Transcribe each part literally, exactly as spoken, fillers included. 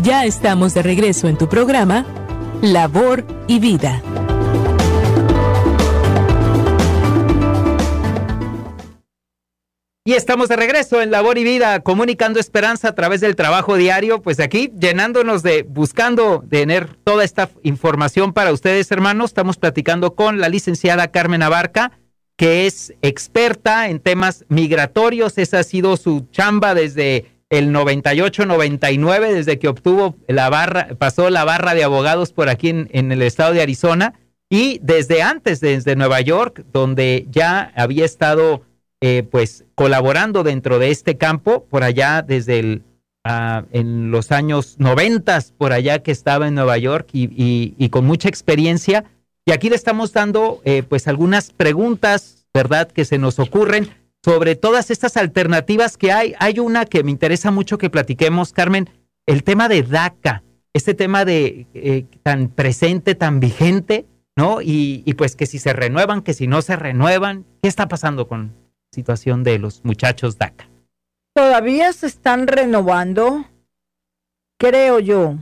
Ya estamos de regreso en tu programa, Labor y Vida. Y estamos de regreso en Labor y Vida, comunicando esperanza a través del trabajo diario, pues aquí llenándonos de, buscando tener toda esta información para ustedes, hermanos. Estamos platicando con la licenciada Carmen Abarca, que es experta en temas migratorios. Esa ha sido su chamba desde el noventa y ocho noventa y nueve, desde que obtuvo la barra, pasó la barra de abogados por aquí en, en el estado de Arizona, y desde antes, desde Nueva York, donde ya había estado eh, pues colaborando dentro de este campo, por allá desde el, uh, en los años noventas, por allá que estaba en Nueva York, y, y, y con mucha experiencia. Y aquí le estamos dando eh, pues algunas preguntas, ¿verdad?, que se nos ocurren sobre todas estas alternativas que hay. Hay una que me interesa mucho que platiquemos, Carmen, el tema de DACA, este tema de eh, tan presente, tan vigente, ¿no? Y, y pues que si se renuevan, que si no se renuevan, ¿qué está pasando con la situación de los muchachos DACA? Todavía se están renovando, creo yo.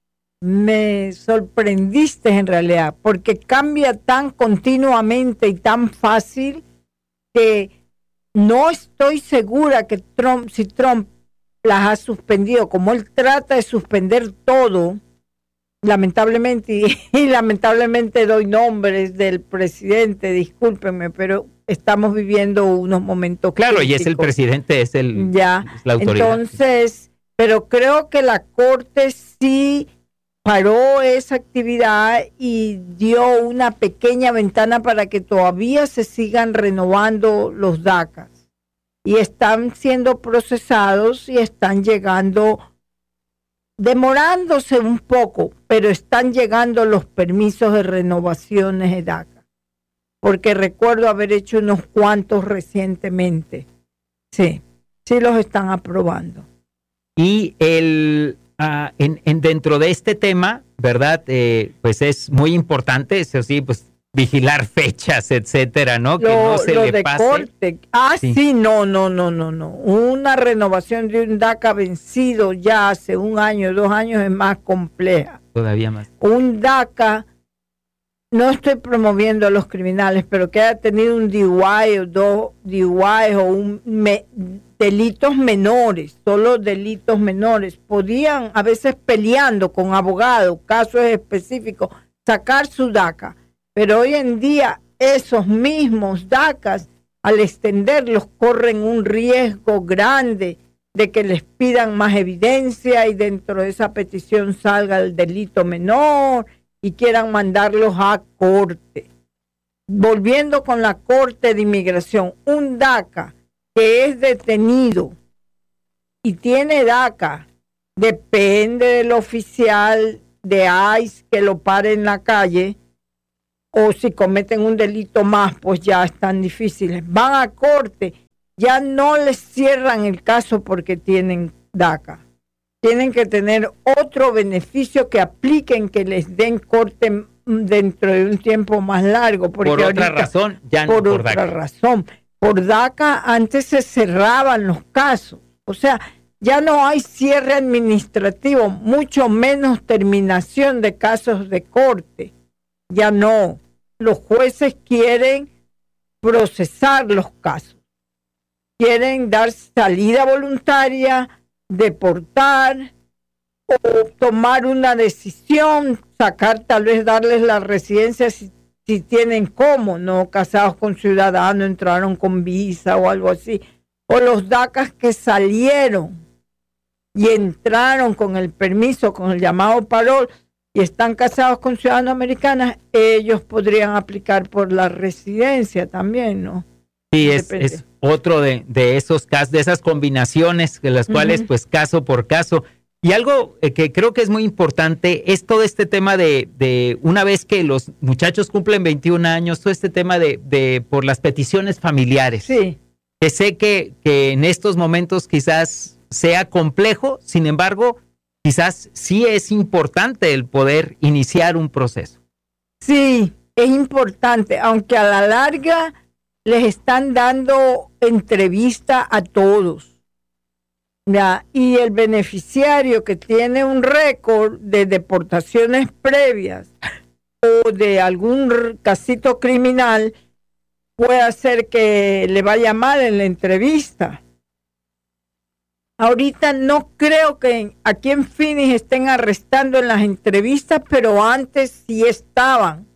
Me sorprendiste en realidad, porque cambia tan continuamente y tan fácil que no estoy segura que Trump, si Trump las ha suspendido, como él trata de suspender todo, lamentablemente, y, y lamentablemente doy nombres del presidente, discúlpenme, pero estamos viviendo unos momentos claro, críticos. Y es el presidente, es, el, ya, es la autoridad. Entonces, pero creo que la Corte sí paró esa actividad y dio una pequeña ventana para que todavía se sigan renovando los DACAs. Y están siendo procesados y están llegando, demorándose un poco, pero están llegando los permisos de renovaciones de DACA. Porque recuerdo haber hecho unos cuantos recientemente. Sí, sí los están aprobando. Y el... Uh, en, en dentro de este tema, ¿verdad? Eh, pues es muy importante, eso sí, pues vigilar fechas, etcétera, ¿no? Lo, que no se lo le de pase. Corte. Ah, sí. sí, no, no, no, no, no. Una renovación de un DACA vencido ya hace un año, dos años es más compleja. Todavía más. Un DACA, no estoy promoviendo a los criminales, pero que haya tenido un D U I o dos D U I o un me, delitos menores, solo delitos menores, podían a veces peleando con abogados, casos específicos, sacar su DACA. Pero hoy en día esos mismos DACAs, al extenderlos, corren un riesgo grande de que les pidan más evidencia y dentro de esa petición salga el delito menor y quieran mandarlos a corte. Volviendo con la Corte de Inmigración, un DACA que es detenido y tiene DACA, depende del oficial de ICE que lo pare en la calle, o si cometen un delito más, pues ya están difíciles. Van a corte, ya no les cierran el caso porque tienen DACA. Tienen que tener otro beneficio que apliquen, que les den corte dentro de un tiempo más largo. Porque por otra ahorita, razón, ya no por, por otra DACA. razón. Por DACA antes se cerraban los casos. O sea, ya no hay cierre administrativo, mucho menos terminación de casos de corte. Ya no. Los jueces quieren procesar los casos. Quieren dar salida voluntaria, deportar o tomar una decisión, sacar, tal vez darles la residencia si, si tienen cómo, no casados con ciudadanos, entraron con visa o algo así, o los DACAs que salieron y entraron con el permiso, con el llamado parol, y están casados con ciudadanos americanas, ellos podrían aplicar por la residencia también, ¿no? Sí, es, es otro de, de esos casos, de esas combinaciones, de las cuales, uh-huh. pues, caso por caso. Y algo eh, que creo que es muy importante es todo este tema de, de una vez que los muchachos cumplen veintiún años, todo este tema de, de por las peticiones familiares. Sí. Que sé que, que en estos momentos quizás sea complejo, sin embargo, quizás sí es importante el poder iniciar un proceso. Sí, es importante, aunque a la larga les están dando entrevista a todos. Ya, y el beneficiario que tiene un récord de deportaciones previas o de algún casito criminal puede hacer que le vaya mal en la entrevista. Ahorita no creo que aquí en Phoenix estén arrestando en las entrevistas, pero antes sí estaban.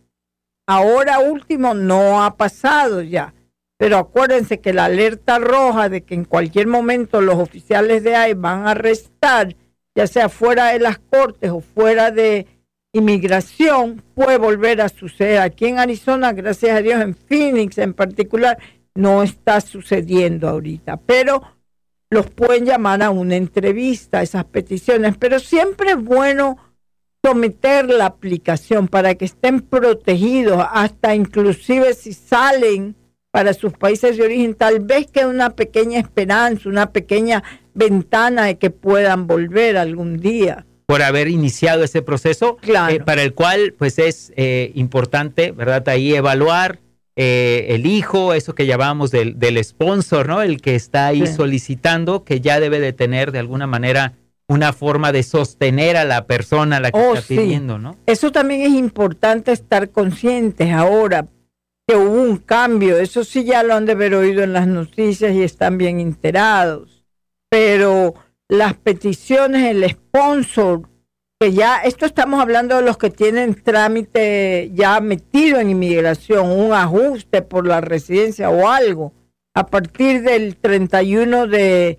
Ahora último no ha pasado ya. Pero acuérdense que la alerta roja de que en cualquier momento los oficiales de I C E van a arrestar, ya sea fuera de las cortes o fuera de inmigración, puede volver a suceder. Aquí en Arizona, gracias a Dios, en Phoenix en particular, no está sucediendo ahorita. Pero los pueden llamar a una entrevista, esas peticiones. Pero siempre es bueno someter la aplicación para que estén protegidos, hasta inclusive si salen para sus países de origen, tal vez que una pequeña esperanza, una pequeña ventana de que puedan volver algún día. Por haber iniciado ese proceso, claro. eh, para el cual pues es eh, importante, ¿verdad? Ahí evaluar eh, el hijo, eso que llamábamos del, del sponsor, ¿no? El que está ahí sí. solicitando, que ya debe de tener de alguna manera una forma de sostener a la persona a la que oh, está pidiendo, sí. ¿no? Eso también es importante estar conscientes ahora, que hubo un cambio, eso sí ya lo han de haber oído en las noticias y están bien enterados, pero las peticiones, el sponsor, que ya, esto estamos hablando de los que tienen trámite ya metido en inmigración, un ajuste por la residencia o algo, a partir del treinta y uno de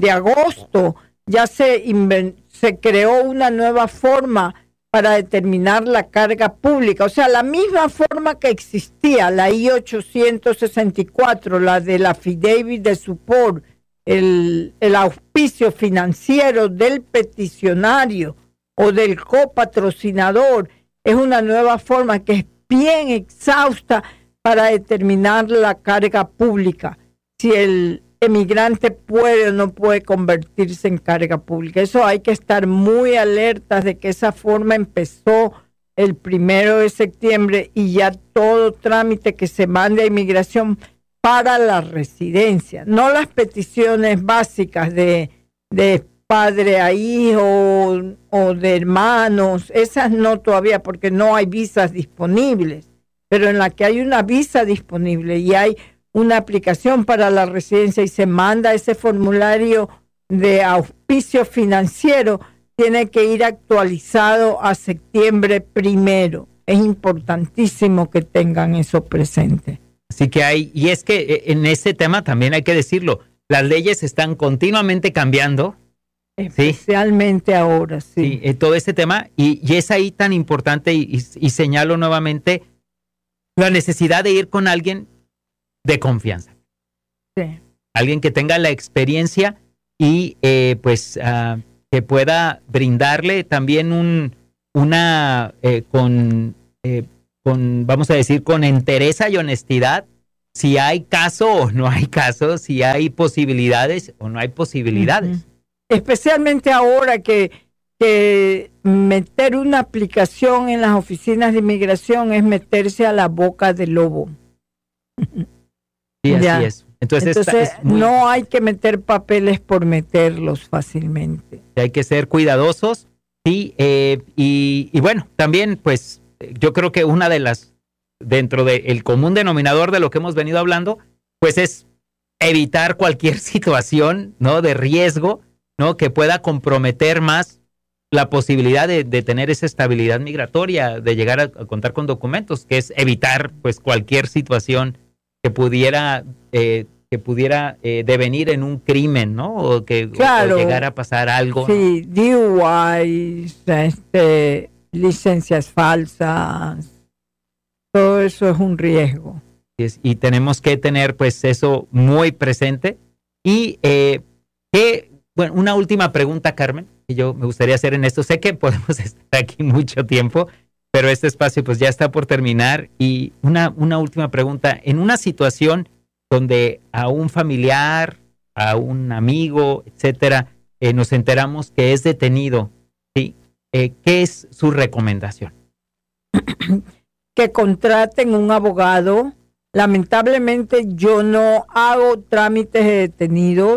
agosto ya se, inven- se creó una nueva forma para determinar la carga pública, o sea, la misma forma que existía, la I ochocientos sesenta y cuatro, la de la affidavit de support, el, el auspicio financiero del peticionario o del copatrocinador, es una nueva forma que es bien exhausta para determinar la carga pública, si el emigrante puede o no puede convertirse en carga pública. Eso hay que estar muy alertas de que esa forma empezó el primero de septiembre y ya todo trámite que se mande a inmigración para la residencia, no las peticiones básicas de, de padre a hijo o de hermanos, esas no todavía porque no hay visas disponibles, pero en la que hay una visa disponible y hay una aplicación para la residencia y se manda ese formulario de auspicio financiero, tiene que ir actualizado a septiembre primero. Es importantísimo que tengan eso presente. Así que hay, y es que en ese tema también hay que decirlo, las leyes están continuamente cambiando. Especialmente ¿sí? ahora, sí. sí. Todo ese tema, y, y es ahí tan importante, y, y, y señalo nuevamente, la necesidad de ir con alguien de confianza. Sí. Alguien que tenga la experiencia y eh, pues uh, que pueda brindarle también un una eh, con eh, con vamos a decir con entereza y honestidad si hay caso o no hay caso, si hay posibilidades o no hay posibilidades. Uh-huh. Especialmente ahora que que meter una aplicación en las oficinas de inmigración es meterse a la boca del lobo. Sí, así ya. es. Entonces, Entonces está, es muy... no hay que meter papeles por meterlos fácilmente. Hay que ser cuidadosos, sí, eh, y, y bueno, también pues yo creo que una de las, dentro del común denominador de lo que hemos venido hablando, pues es evitar cualquier situación, ¿no? De riesgo, ¿no? Que pueda comprometer más la posibilidad de, de tener esa estabilidad migratoria, de llegar a, a contar con documentos, que es evitar pues cualquier situación que pudiera eh, que pudiera eh, devenir en un crimen, ¿no? O que claro, o llegar a pasar algo. Sí, ¿no? D U Is, este, licencias falsas, todo eso es un riesgo. Y, es, y tenemos que tener pues eso muy presente. Y eh, que, bueno, una última pregunta, Carmen, que yo me gustaría hacer en esto. Sé que podemos estar aquí mucho tiempo, pero este espacio pues ya está por terminar. Y una, una última pregunta. En una situación donde a un familiar, a un amigo, etcétera, eh, nos enteramos que es detenido, ¿sí? Eh, ¿Qué es su recomendación? Que contraten un abogado. Lamentablemente yo no hago trámites de detenidos.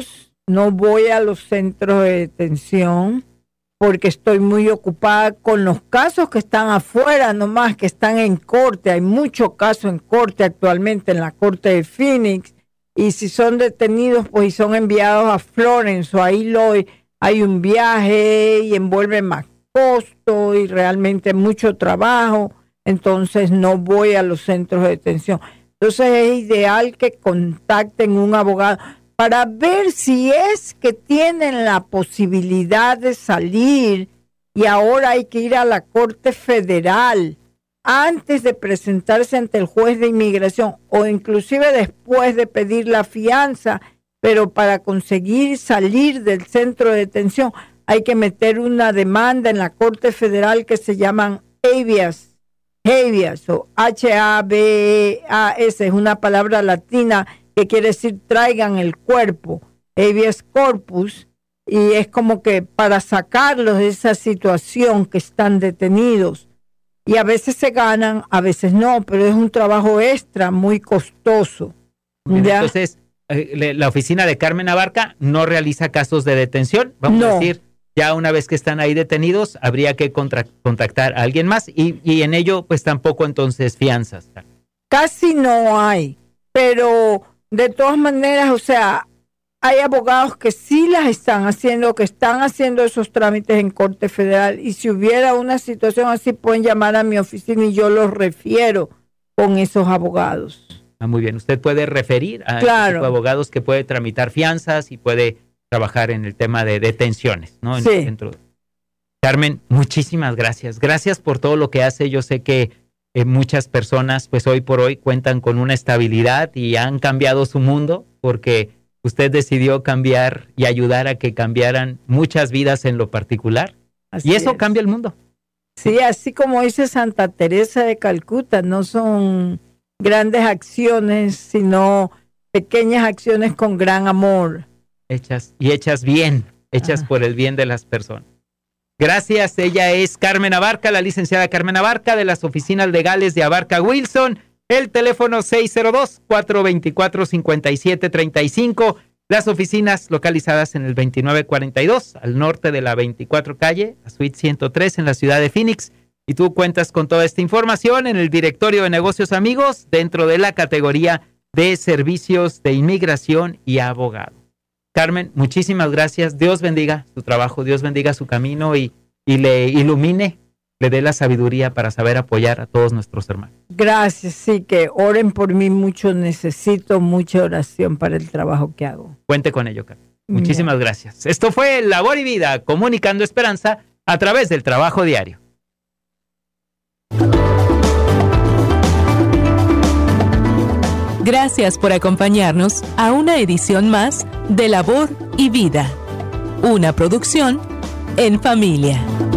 no voy a los centros de detención porque estoy muy ocupada con los casos que están afuera nomás, que están en corte. Hay muchos casos en corte actualmente, en la corte de Phoenix, y si son detenidos, pues son enviados a Florence, o ahí lo, hay un viaje y envuelve más costo y realmente mucho trabajo, entonces no voy a los centros de detención. Entonces es ideal que contacten un abogado para ver si es que tienen la posibilidad de salir, y ahora hay que ir a la Corte Federal antes de presentarse ante el juez de inmigración o inclusive después de pedir la fianza, pero para conseguir salir del centro de detención hay que meter una demanda en la Corte Federal que se llaman habeas, habeas o H A B E A S, es una palabra latina que quiere decir traigan el cuerpo, habeas corpus, y es como que para sacarlos de esa situación que están detenidos. Y a veces se ganan, a veces no, pero es un trabajo extra muy costoso. Bien, entonces, eh, la oficina de Carmen Abarca no realiza casos de detención, vamos no. a decir, ya una vez que están ahí detenidos, habría que contra- contactar a alguien más, y, y en ello, pues tampoco entonces fianzas. Casi no hay, pero de todas maneras, o sea, hay abogados que sí las están haciendo, que están haciendo esos trámites en Corte Federal, y si hubiera una situación así, pueden llamar a mi oficina y yo los refiero con esos abogados. Ah, muy bien, usted puede referir a claro. tipo de abogados que puede tramitar fianzas y puede trabajar en el tema de detenciones, ¿no? En, sí. Dentro. Carmen, muchísimas gracias. Gracias por todo lo que hace. Yo sé que eh, muchas personas, pues hoy por hoy, cuentan con una estabilidad y han cambiado su mundo porque usted decidió cambiar y ayudar a que cambiaran muchas vidas en lo particular. Así y eso es. Cambia el mundo. Sí, así como dice Santa Teresa de Calcuta, no son grandes acciones, sino pequeñas acciones con gran amor. Hechas y hechas bien, hechas ah. por el bien de las personas. Gracias, ella es Carmen Abarca, la licenciada Carmen Abarca de las oficinas legales de Abarca Wilson. El teléfono seis cero dos, cuatro dos cuatro, cinco siete tres cinco. Las oficinas localizadas en el veintinueve cuarenta y dos, al norte de la veinticuatro calle, la suite ciento tres en la ciudad de Phoenix. Y tú cuentas con toda esta información en el directorio de negocios amigos dentro de la categoría de servicios de inmigración y abogado. Carmen, muchísimas gracias. Dios bendiga su trabajo, Dios bendiga su camino y, y le ilumine, le dé la sabiduría para saber apoyar a todos nuestros hermanos. Gracias, sí, que oren por mí mucho. Necesito mucha oración para el trabajo que hago. Cuente con ello, Carmen. Muchísimas yeah. gracias. Esto fue Labor y Vida, comunicando esperanza a través del trabajo diario. Gracias por acompañarnos a una edición más de Labor y Vida, una producción en familia.